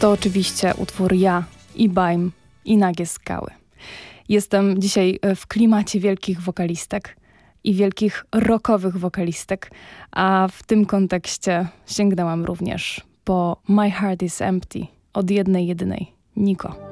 To oczywiście utwór Ja i Baim i Nagie Skały. Jestem dzisiaj w klimacie wielkich wokalistek i wielkich rockowych wokalistek, a w tym kontekście sięgnęłam również po My Heart is Empty od jednej jedynej Nico.